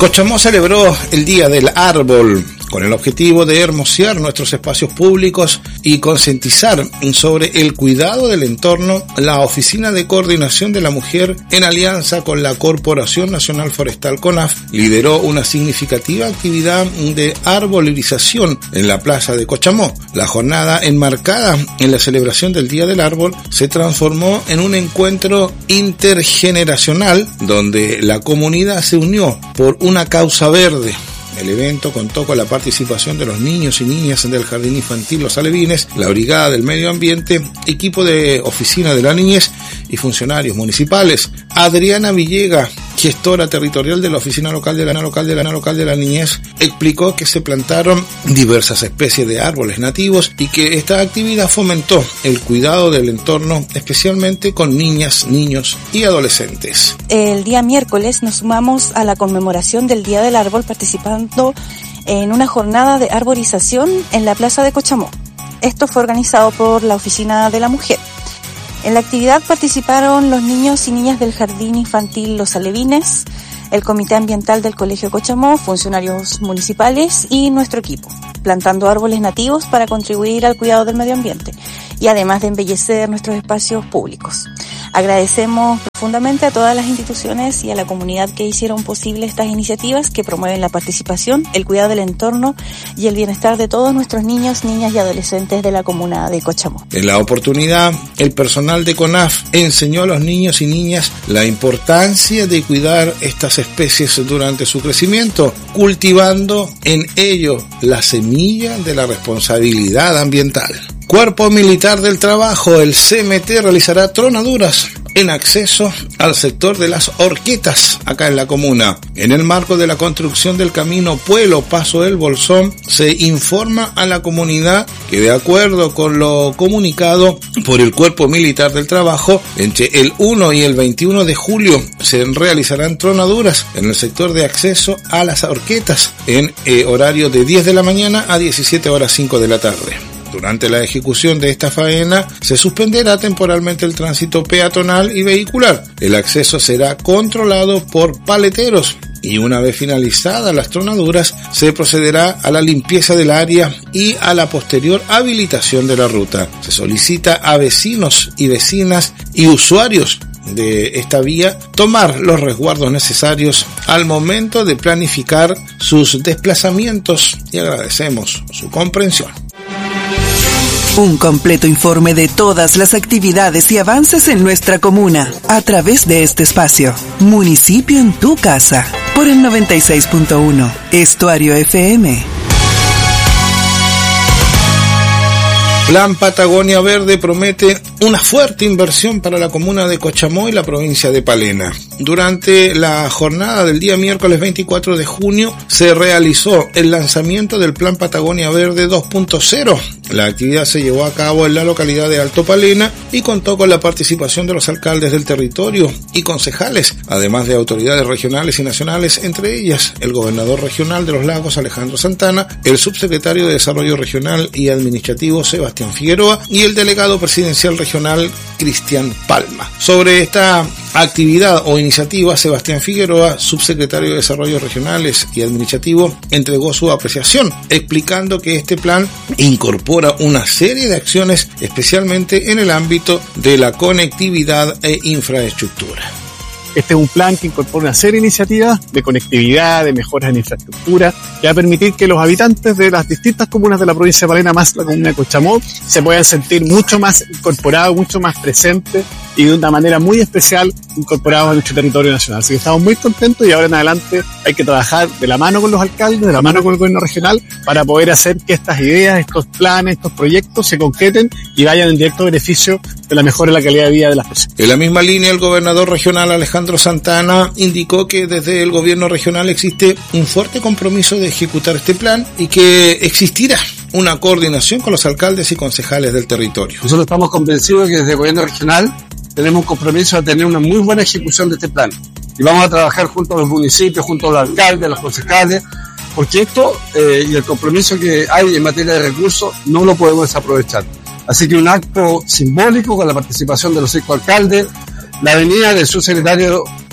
Cochamó celebró el Día del Árbol con el objetivo de hermosear nuestros espacios públicos y concientizar sobre el cuidado del entorno. La Oficina de Coordinación de la Mujer, en alianza con la Corporación Nacional Forestal CONAF, lideró una significativa actividad de arborización en la plaza de Cochamó. La jornada, enmarcada en la celebración del Día del Árbol, se transformó en un encuentro intergeneracional donde la comunidad se unió por una causa verde. El evento contó con la participación de los niños y niñas del Jardín Infantil Los Alevines, la Brigada del Medio Ambiente, equipo de Oficina de la Niñez y funcionarios municipales. Adriana Villega, gestora territorial de la Oficina Local de la Niñez, explicó que se plantaron diversas especies de árboles nativos y que esta actividad fomentó el cuidado del entorno, especialmente con niñas, niños y adolescentes. El día miércoles nos sumamos a la conmemoración del Día del Árbol participando en una jornada de arborización en la Plaza de Cochamó. Esto fue organizado por la Oficina de la Mujer. En la actividad participaron los niños y niñas del Jardín Infantil Los Alevines, el Comité Ambiental del Colegio Cochamó, funcionarios municipales y nuestro equipo, plantando árboles nativos para contribuir al cuidado del medio ambiente y además de embellecer nuestros espacios públicos. Agradecemos profundamente a todas las instituciones y a la comunidad que hicieron posible estas iniciativas que promueven la participación, el cuidado del entorno y el bienestar de todos nuestros niños, niñas y adolescentes de la comuna de Cochamó. En la oportunidad, el personal de CONAF enseñó a los niños y niñas la importancia de cuidar estas especies durante su crecimiento, cultivando en ello la semilla de la responsabilidad ambiental. Cuerpo Militar del Trabajo, el CMT, realizará tronaduras en acceso al sector de las Horquetas, acá en la comuna. En el marco de la construcción del camino Pueblo Paso del Bolsón, se informa a la comunidad que, de acuerdo con lo comunicado por el Cuerpo Militar del Trabajo, entre el 1 y el 21 de julio se realizarán tronaduras en el sector de acceso a las Horquetas en horario de 10 de la mañana a 17:05 de la tarde. Durante la ejecución de esta faena se suspenderá temporalmente el tránsito peatonal y vehicular. El acceso será controlado por paleteros y una vez finalizadas las tronaduras se procederá a la limpieza del área y a la posterior habilitación de la ruta. Se solicita a vecinos y vecinas y usuarios de esta vía tomar los resguardos necesarios al momento de planificar sus desplazamientos y agradecemos su comprensión. Un completo informe de todas las actividades y avances en nuestra comuna a través de este espacio. Municipio en tu casa, por el 96.1, Estuario FM. Plan Patagonia Verde promete una fuerte inversión para la comuna de Cochamó y la provincia de Palena. Durante la jornada del día miércoles 24 de junio se realizó el lanzamiento del Plan Patagonia Verde 2.0. La actividad se llevó a cabo en la localidad de Alto Palena y contó con la participación de los alcaldes del territorio y concejales, además de autoridades regionales y nacionales, entre ellas el gobernador regional de Los Lagos, Alejandro Santana, el subsecretario de Desarrollo Regional y Administrativo, Sebastián Figueroa, y el delegado presidencial regional, Cristian Palma. Sobre esta actividad o iniciativa, Sebastián Figueroa, subsecretario de Desarrollo Regionales y Administrativo, entregó su apreciación, explicando que este plan incorpora una serie de acciones, especialmente en el ámbito de la conectividad e infraestructura. Este es un plan que incorpora una serie de iniciativas de conectividad, de mejoras en infraestructura, que va a permitir que los habitantes de las distintas comunas de la provincia de Palena, más la comuna de Cochamó, se puedan sentir mucho más incorporados, mucho más presentes y de una manera muy especial incorporados a nuestro territorio nacional. Así que estamos muy contentos y ahora en adelante hay que trabajar de la mano con los alcaldes, de la mano con el gobierno regional, para poder hacer que estas ideas, estos planes, estos proyectos se concreten y vayan en directo beneficio de la mejora de la calidad de vida de las personas. En la misma línea, el gobernador regional Alejandro Santana indicó que desde el gobierno regional existe un fuerte compromiso de ejecutar este plan y que existirá una coordinación con los alcaldes y concejales del territorio. Nosotros estamos convencidos que desde el gobierno regional tenemos un compromiso de tener una muy buena ejecución de este plan y vamos a trabajar junto a los municipios, junto a los alcaldes, a los concejales, porque esto y el compromiso que hay en materia de recursos no lo podemos desaprovechar. Así que un acto simbólico con la participación de los 5 alcaldes, la venida del subsecretario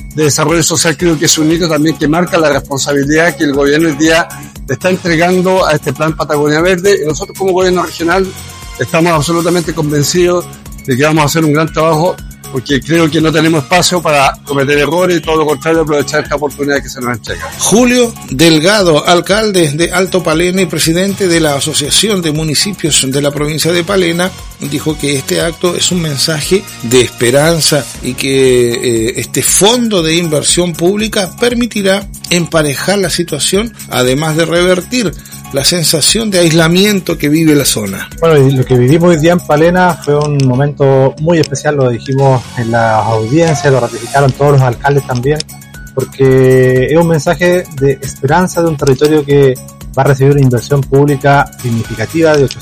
de desarrollo social creo que es un hito también que marca la responsabilidad que el gobierno hoy día le está entregando a este plan Patagonia Verde, y nosotros como gobierno regional estamos absolutamente convencidos de que vamos a hacer un gran trabajo, porque creo que no tenemos espacio para cometer errores y todo lo contrario, aprovechar esta oportunidad que se nos entrega. Julio Delgado, alcalde de Alto Palena y presidente de la Asociación de Municipios de la provincia de Palena, dijo que este acto es un mensaje de esperanza y que este fondo de inversión pública permitirá emparejar la situación, además de revertir la sensación de aislamiento que vive la zona. Bueno, y lo que vivimos hoy día en Palena fue un momento muy especial, lo dijimos en las audiencias, lo ratificaron todos los alcaldes también, porque es un mensaje de esperanza de un territorio que va a recibir una inversión pública significativa de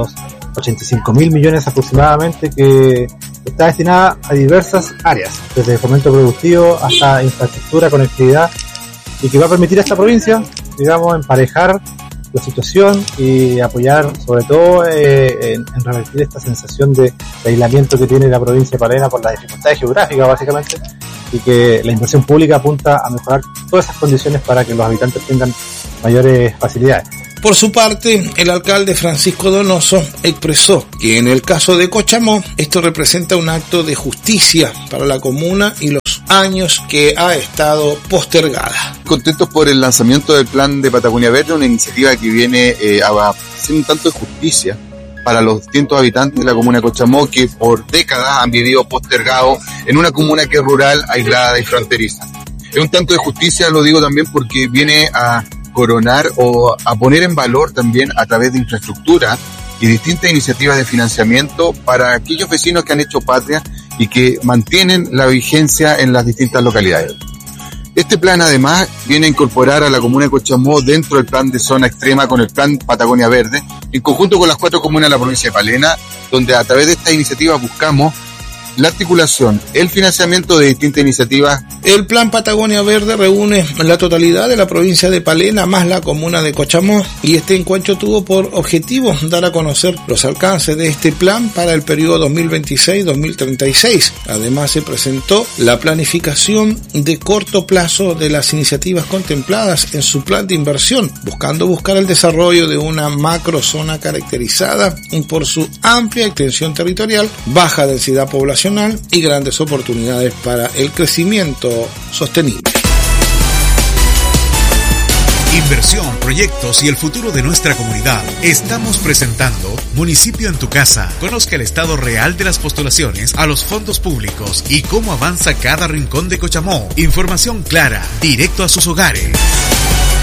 885.000 millones aproximadamente, que está destinada a diversas áreas, desde fomento productivo hasta infraestructura, conectividad, y que va a permitir a esta provincia, digamos, emparejar la situación y apoyar sobre todo en revertir esta sensación de aislamiento que tiene la provincia de Palena por las dificultades geográficas básicamente, y que la inversión pública apunta a mejorar todas esas condiciones para que los habitantes tengan mayores facilidades. Por su parte, el alcalde Francisco Donoso expresó que en el caso de Cochamó, esto representa un acto de justicia para la comuna y los años que ha estado postergada. Contentos por el lanzamiento del plan de Patagonia Verde, una iniciativa que viene a hacer un tanto de justicia para los distintos habitantes de la comuna de Cochamó, que por décadas han vivido postergados en una comuna que es rural, aislada y fronteriza. Es un tanto de justicia, lo digo también porque viene a coronar o a poner en valor también a través de infraestructura y distintas iniciativas de financiamiento para aquellos vecinos que han hecho patria y que mantienen la vigencia en las distintas localidades. Este plan además viene a incorporar a la comuna de Cochamó dentro del plan de zona extrema con el plan Patagonia Verde, en conjunto con las 4 comunas de la provincia de Palena, donde a través de esta iniciativa buscamos la articulación, el financiamiento de distintas iniciativas. El plan Patagonia Verde reúne la totalidad de la provincia de Palena más la comuna de Cochamó, y este encuentro tuvo por objetivo dar a conocer los alcances de este plan para el periodo 2026-2036. Además se presentó la planificación de corto plazo de las iniciativas contempladas en su plan de inversión, buscar el desarrollo de una macrozona caracterizada por su amplia extensión territorial, baja densidad poblacional y grandes oportunidades para el crecimiento sostenible. Inversión, proyectos y el futuro de nuestra comunidad. Estamos presentando Municipio en tu Casa. Conozca el estado real de las postulaciones a los fondos públicos y cómo avanza cada rincón de Cochamó. Información clara, directo a sus hogares.